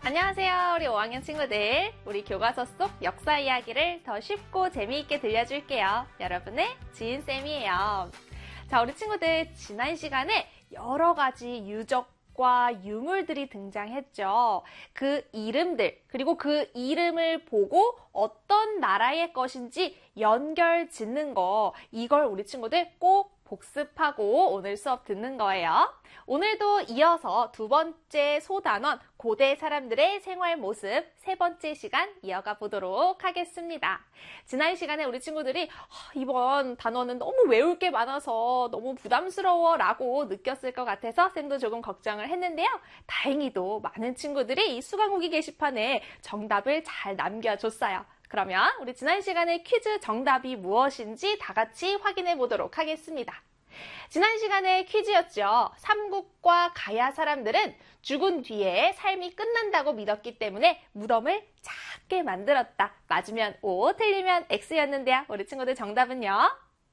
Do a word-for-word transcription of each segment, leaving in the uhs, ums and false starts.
안녕하세요, 우리 오 학년 친구들. 우리 교과서 속 역사 이야기를 더 쉽고 재미있게 들려줄게요. 여러분의 지은쌤이에요. 자, 우리 친구들 지난 시간에 여러 가지 유적과 유물들이 등장했죠. 그 이름들, 그리고 그 이름을 보고 어떤 나라의 것인지 연결 짓는 거, 이걸 우리 친구들 꼭 복습하고 오늘 수업 듣는 거예요. 오늘도 이어서 두 번째 소단원 고대 사람들의 생활 모습 세 번째 시간 이어가 보도록 하겠습니다. 지난 시간에 우리 친구들이 이번 단원은 너무 외울 게 많아서 너무 부담스러워 라고 느꼈을 것 같아서 쌤도 조금 걱정을 했는데요. 다행히도 많은 친구들이 이 수강후기 게시판에 정답을 잘 남겨줬어요. 그러면 우리 지난 시간에 퀴즈 정답이 무엇인지 다 같이 확인해 보도록 하겠습니다. 지난 시간에 퀴즈였죠. 삼국과 가야 사람들은 죽은 뒤에 삶이 끝난다고 믿었기 때문에 무덤을 작게 만들었다. 맞으면 O, 틀리면 X였는데요. 우리 친구들 정답은요?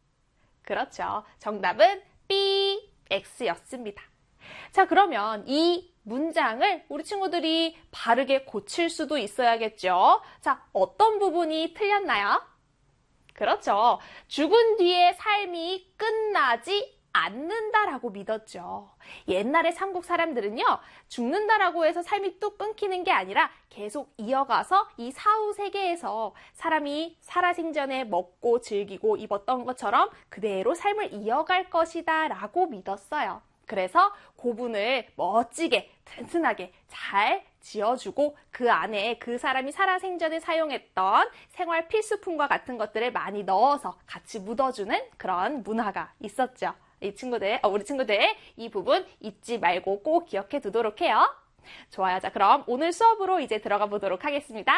그렇죠. 정답은 B, X였습니다. 자, 그러면 이 문장을 우리 친구들이 바르게 고칠 수도 있어야겠죠. 자, 어떤 부분이 틀렸나요? 그렇죠. 죽은 뒤에 삶이 끝나지 않는다라고 믿었죠. 옛날에 삼국 사람들은요, 죽는다라고 해서 삶이 뚝 끊기는 게 아니라 계속 이어가서 이 사후 세계에서 사람이 살아생전에 먹고 즐기고 입었던 것처럼 그대로 삶을 이어갈 것이다 라고 믿었어요. 그래서 고분을 멋지게 튼튼하게 잘 지어주고 그 안에 그 사람이 살아생전에 사용했던 생활 필수품과 같은 것들을 많이 넣어서 같이 묻어주는 그런 문화가 있었죠. 이 친구들, 어, 우리 친구들 이 부분 잊지 말고 꼭 기억해 두도록 해요. 좋아요. 자, 그럼 오늘 수업으로 이제 들어가 보도록 하겠습니다.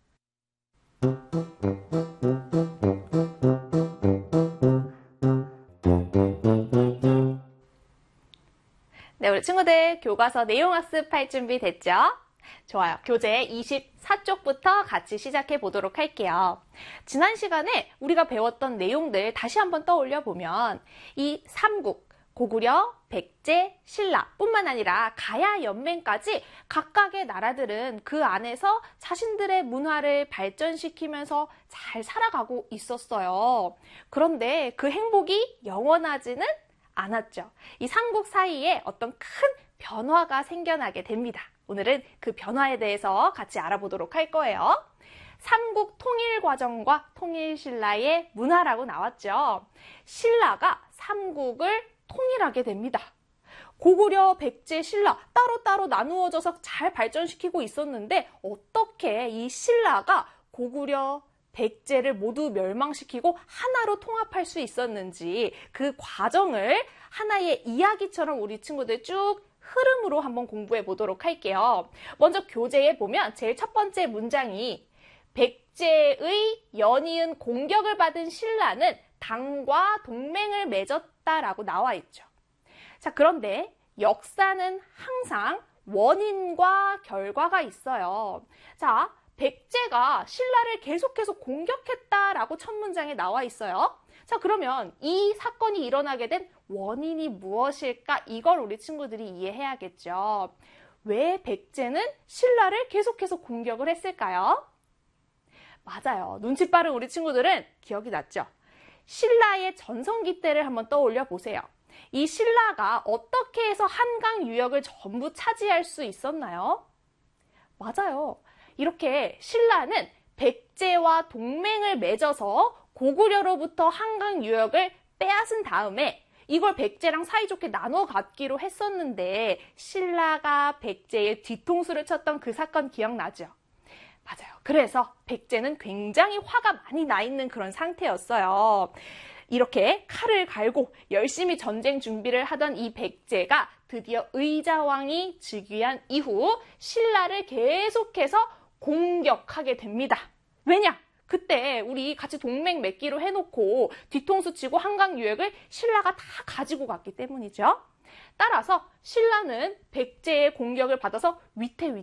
네, 우리 친구들 교과서 내용 학습할 준비 됐죠? 좋아요. 교재 이십사 쪽부터 같이 시작해 보도록 할게요. 지난 시간에 우리가 배웠던 내용들 다시 한번 떠올려 보면 이 삼국, 고구려, 백제, 신라 뿐만 아니라 가야 연맹까지 각각의 나라들은 그 안에서 자신들의 문화를 발전시키면서 잘 살아가고 있었어요. 그런데 그 행복이 영원하지는 않았죠. 이 삼국 사이에 어떤 큰 변화가 생겨나게 됩니다. 오늘은 그 변화에 대해서 같이 알아보도록 할 거예요. 삼국 통일 과정과 통일신라의 문화라고 나왔죠. 신라가 삼국을 통일하게 됩니다. 고구려, 백제, 신라 따로따로 나누어져서 잘 발전시키고 있었는데 어떻게 이 신라가 고구려, 백제를 모두 멸망시키고 하나로 통합할 수 있었는지 그 과정을 하나의 이야기처럼 우리 친구들 쭉 흐름으로 한번 공부해 보도록 할게요. 먼저 교재에 보면 제일 첫 번째 문장이 백제의 연이은 공격을 받은 신라는 당과 동맹을 맺었다라고 나와 있죠. 자, 그런데 역사는 항상 원인과 결과가 있어요. 자, 백제가 신라를 계속해서 공격했다라고 첫 문장에 나와 있어요. 자, 그러면 이 사건이 일어나게 된 원인이 무엇일까? 이걸 우리 친구들이 이해해야겠죠. 왜 백제는 신라를 계속해서 공격을 했을까요? 맞아요. 눈치 빠른 우리 친구들은 기억이 났죠. 신라의 전성기 때를 한번 떠올려 보세요. 이 신라가 어떻게 해서 한강 유역을 전부 차지할 수 있었나요? 맞아요. 이렇게 신라는 백제와 동맹을 맺어서 고구려로부터 한강 유역을 빼앗은 다음에 이걸 백제랑 사이좋게 나눠 갖기로 했었는데 신라가 백제의 뒤통수를 쳤던 그 사건 기억나죠? 맞아요. 그래서 백제는 굉장히 화가 많이 나 있는 그런 상태였어요. 이렇게 칼을 갈고 열심히 전쟁 준비를 하던 이 백제가 드디어 의자왕이 즉위한 이후 신라를 계속해서 공격하게 됩니다. 왜냐? 그때 우리 같이 동맹 맺기로 해놓고 뒤통수 치고 한강 유역을 신라가 다 가지고 갔기 때문이죠. 따라서 신라는 백제의 공격을 받아서 위태위태